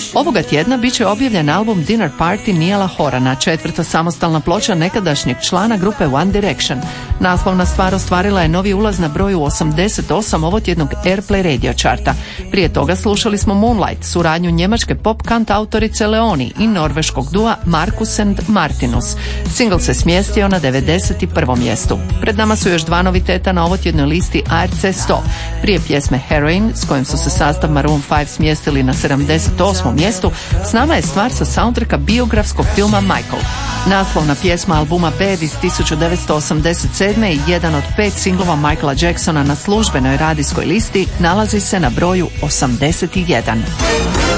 Ovoga tjedna bit će objavljen album Dinner Party Nialla Horana, četvrta samostalna ploča nekadašnjeg člana grupe One Direction. Naslovna stvar ostvarila je novi ulaz na broju 88 ovotjednog Airplay radio charta. Prije toga slušali smo Moonlight, suradnju njemačke pop kant autorice Leoni i norveškog dua Markus and Martinus. Single se smjestio na 91. mjestu. Pred nama su još dva noviteta na ovotjednoj listi ARC 100. Prije pjesme Heroin, s kojim su se sastav Maroon 5 smjestili na 78. mjestu, s nama je stvar sa soundtracka biografskog filma Michael. Naslovna pjesma albuma Bad iz 1987. i jedan od 5 singlova Michaela Jacksona na službenoj radijskoj listi nalazi se na broju 81.